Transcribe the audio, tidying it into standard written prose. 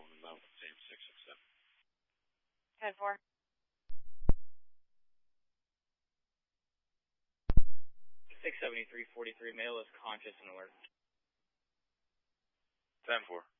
on the mount, same 667. 10-4. 673-43 male is conscious and alert. 10-4.